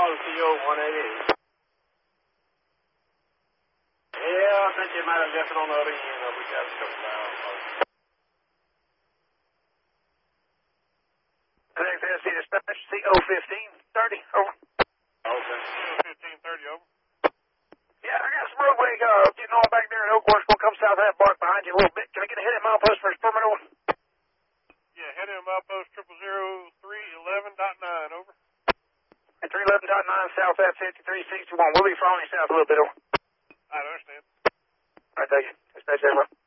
CO 188. Yeah, I think you might have left it on the other end. We got a couple down. XSC dispatch, CO 1530, over. Okay. CO 1530, over. Yeah, I got some roadway getting on back there in Oakhorse. Gonna come south of that bark behind you a little bit. Can I get a head at milepost for Spermino? Yeah, head in milepost 000-311.9, over. At 311.9 south at 5361. We'll be following you south a little bit, over. I understand. All right, thank you. Dispatch, everyone.